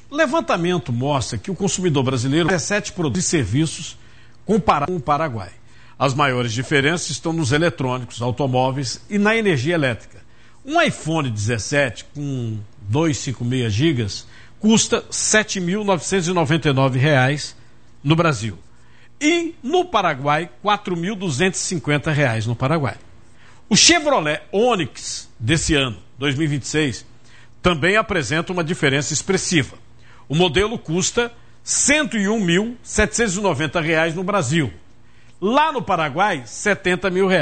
O levantamento mostra que o consumidor brasileiro 17 produtos e serviços comparado com o Paraguai. As maiores diferenças estão nos eletrônicos, automóveis e na energia elétrica. Um iPhone 17 com 256 GB custa R$ 7.999 no Brasil. E no Paraguai, R$ 4.250 no Paraguai. O Chevrolet Onix desse ano, 2026, também apresenta uma diferença expressiva. O modelo custa R$ 101.790 no Brasil. Lá no Paraguai, R$ 70 mil.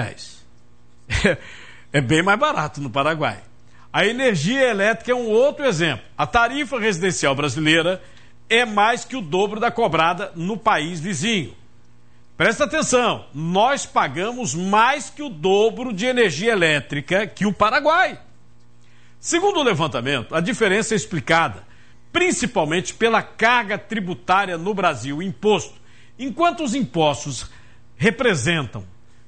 É bem mais barato no Paraguai. A energia elétrica é um outro exemplo. A tarifa residencial brasileira é mais que o dobro da cobrada no país vizinho. Presta atenção, nós pagamos mais que o dobro de energia elétrica que o Paraguai. Segundo o levantamento, a diferença é explicada principalmente pela carga tributária no Brasil, imposto. Enquanto os impostos representam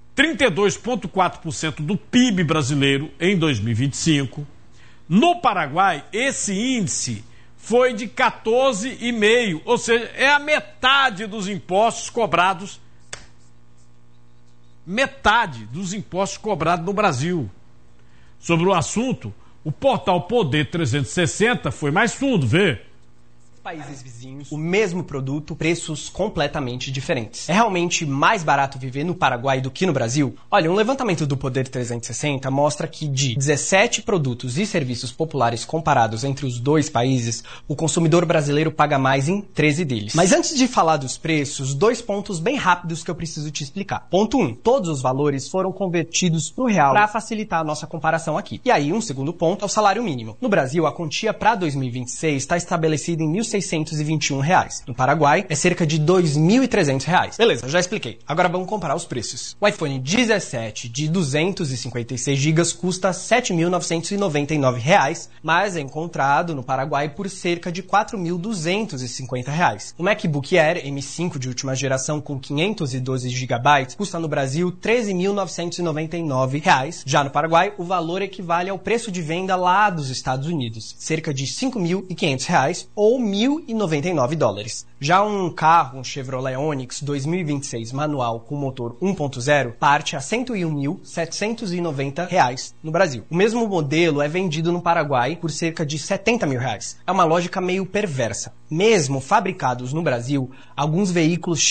32,4% do PIB brasileiro em 2025, no Paraguai esse índice foi de 14,5%, ou seja, é a metade dos impostos cobrados. Metade dos impostos cobrados no Brasil. Sobre o assunto, o portal Poder 360 foi mais fundo, vê? Países vizinhos, o mesmo produto, preços completamente diferentes. É realmente mais barato viver no Paraguai do que no Brasil? Olha, um levantamento do Poder 360 mostra que de 17 produtos e serviços populares comparados entre os dois países, o consumidor brasileiro paga mais em 13 deles. Mas antes de falar dos preços, 2 pontos bem rápidos que eu preciso te explicar. Ponto 1. Todos os valores foram convertidos para o real para facilitar a nossa comparação aqui. E aí, um segundo ponto é o salário mínimo. No Brasil, a quantia para 2026 está estabelecida em R$ 1.621. No Paraguai, é cerca de R$ 2.300. Beleza, já expliquei. Agora vamos comparar os preços. O iPhone 17 de 256 GB custa R$ 7.999, mas é encontrado no Paraguai por cerca de R$ 4.250. O MacBook Air M5 de última geração com 512 GB custa no Brasil R$ 13.999. Já no Paraguai, o valor equivale ao preço de venda lá dos Estados Unidos, cerca de R$ 5.500 ou $1.099. Já um carro, um Chevrolet Onix 2026 manual com motor 1.0, parte a R$ 101.790 no Brasil. O mesmo modelo é vendido no Paraguai por cerca de R$ 70 mil. É uma lógica meio perversa. Mesmo fabricados no Brasil, alguns veículos